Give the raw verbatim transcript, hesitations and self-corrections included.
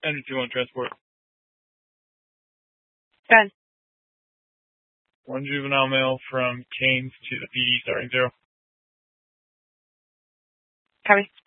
Engine two one transport. Done. One juvenile male from Canes to the P D starting zero. Copy.